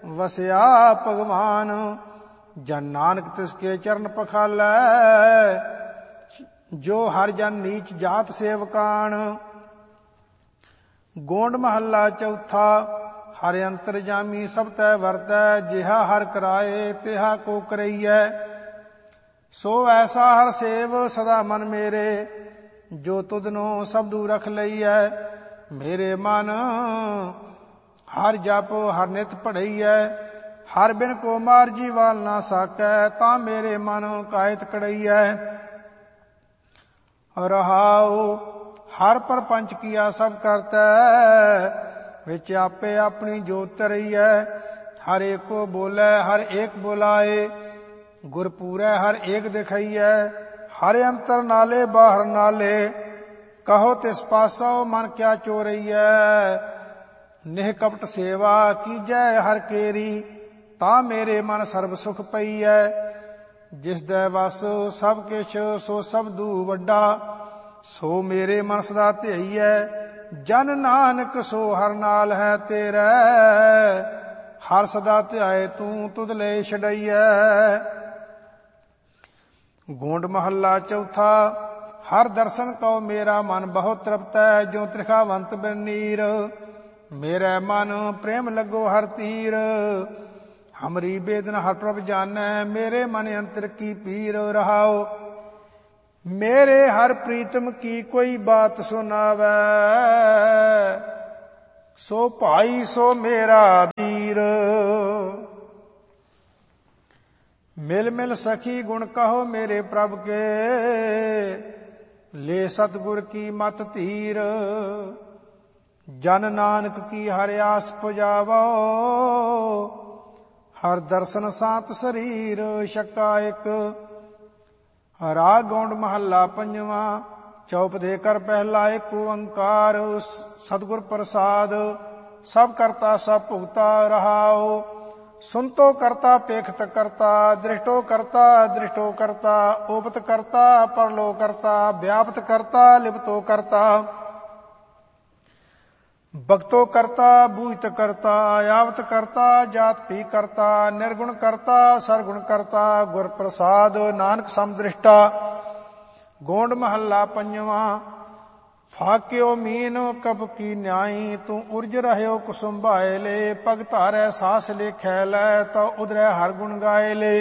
वसया भगवान। जन नानक तिसके चरण पखालै, जो हर जन नीच जात सेवकान। गोंड महला चौथा। हर अंतर जामी सब तै वरतै, जिहा हर कराए तिहा को करैयै। सो ऐसा हर सेव सदा मन मेरे, जो तुधनो सबदू रख लईयै। मेरे मन हर जप हर नित पढ़ईयै, हर बिन को मार जीवाल ना साकै, तां मेरे मन कायत कड़ईयै। रहाओ हर परपंच किया सब करतै, विच आपे अपनी जोत तरईयै। हर एक को बोलै हर एक बुलाए, गुर पूरै हर एक दिखईयै। हर अंतर नाले बाहर नाले, कहो तिस पासो मन क्या चोरईयै। निह कपट सेवा कीजै हर केरी, ता मेरे मन सर्ब सुख पईयै। जिस दै वस सब किछ सो सबदू वड्डा, सो मेरे मन सदा ध्यईयै। जन नानक सो हर नाल है तेरै, हर सदा ध्याए तू तुध ले छड़ईयै। गोंड महला चौथा। हर दर्शन को मेरा मन बहुत तृप्त है, जो त्रिखावंत बिन नीर। मेरा मन प्रेम लगो हर तीर, हमरी बेदन हर प्रभ जानै। मेरे मन अंतर की पीर। रहाओ मेरे हर प्रीतम की कोई बात सुनावै, सो भाई सो मेरा वीर। मिल मिल सखी गुण कहो मेरे प्रभ के, ले सतगुर की मत धीर। जन नानक की हर आस पुजावो, हर दर्शन सात शरीर। शक्का एक। राग गौंड महला पंजवा। चौप दे कर पहला एक ओंकार, सतगुर प्रसाद सब करता सब भुगता। रहाओ सुनतो करता पेखत करता, दृष्टो करता दृष्टो करता। ओपत करता परलो करता, व्यापत करता लिपतो करता। भक्तो करता बूझत करता, यावत करता जात भी करता। निर्गुण करता सरगुण करता, गुर प्रसाद नानक समदृष्टा। गोंड महला पंजवा। फाक्यो मीन कब की न्याई, तू उर्ज रहयो कुसुम भाए ले। पग धारै सास लेखै लै, तो उधरै हर गुण गाए ले।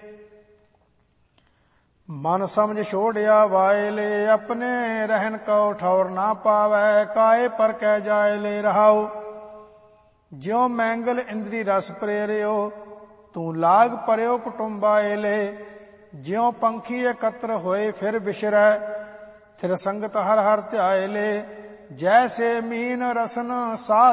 मन समझ छोड़िया वाए ले, अपने रहन को ठौर ना पावै। काए पर कह जाए ले। रहाओ ज्यो मैंगल इंद्री रस प्रेरियो, तू लाग परयो कुटुंबाए ले। ज्यो पंखी एकत्र होए फिर बिशरै, थिर संगत हर हर ध्याए ले। जैसे मीन रसन साध